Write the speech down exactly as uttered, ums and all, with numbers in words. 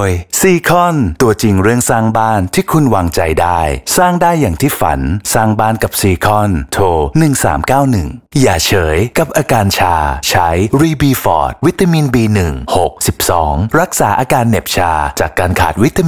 ยซีคอนตัวจริงเรื่องสร้างบ้านที่คุณวางใจได้สร้างได้อย่างที่ฝันสร้างบ้านกับซีคอนโทรหนึ่งสามเก้าหนึ่งอย่าเฉยกับอาการชาใช้รีบีฟอร์ดวิตามิน บี หนึ่ง หก สิบสองรักษาอาการเหน็บชาจากการขาดวิตามิน